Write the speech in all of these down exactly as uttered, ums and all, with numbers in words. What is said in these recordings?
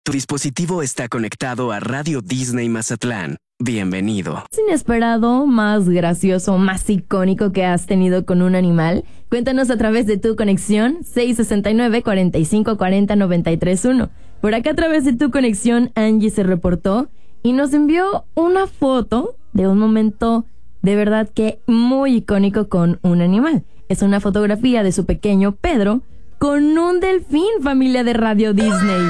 Tu dispositivo está conectado a Radio Disney Mazatlán. Bienvenido. ¿Más inesperado, más gracioso, más icónico que has tenido con un animal? Cuéntanos a través de tu conexión seis sesenta y nueve, cuarenta y cinco cuarenta, noventa y tres uno. Por acá a través de tu conexión, Angie se reportó y nos envió una foto de un momento de verdad que muy icónico con un animal. Es una fotografía de su pequeño Pedro con un delfín, familia de Radio Disney.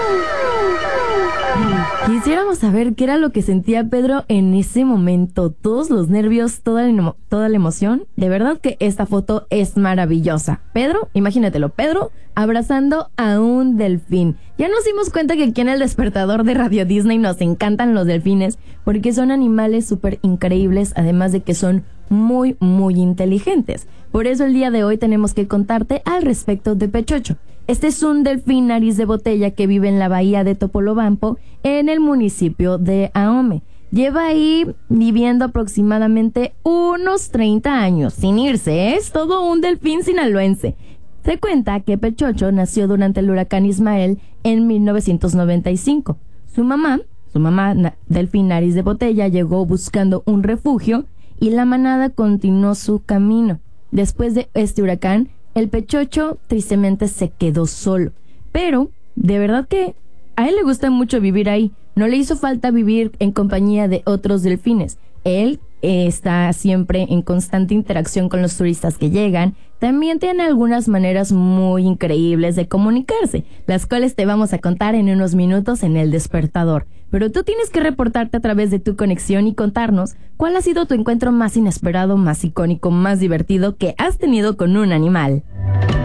Quisiéramos saber qué era lo que sentía Pedro en ese momento. Todos los nervios, toda la, emo- toda la emoción. De verdad que esta foto es maravillosa. Pedro, imagínatelo, Pedro abrazando a un delfín. Ya nos dimos cuenta que aquí en el despertador de Radio Disney nos encantan los delfines porque son animales súper increíbles, además de que son muy, muy inteligentes. Por eso el día de hoy tenemos que contarte al respecto de Pechocho. Este es un delfín nariz de botella que vive en la bahía de Topolobampo, en el municipio de Ahome. Lleva ahí viviendo aproximadamente unos treinta años, sin irse. Es todo un delfín sinaloense. Se cuenta que Pechocho nació durante el huracán Ismael en mil novecientos noventa y cinco. Su mamá, su mamá na- delfín nariz de botella, llegó buscando un refugio y la manada continuó su camino. Después de este huracán, el Pechocho tristemente se quedó solo, pero de verdad que a él le gusta mucho vivir ahí. No le hizo falta vivir en compañía de otros delfines. Él eh, está siempre en constante interacción con los turistas que llegan. También tiene algunas maneras muy increíbles de comunicarse, las cuales te vamos a contar en unos minutos en El Despertador. Pero tú tienes que reportarte a través de tu conexión y contarnos cuál ha sido tu encuentro más inesperado, más icónico, más divertido que has tenido con un animal.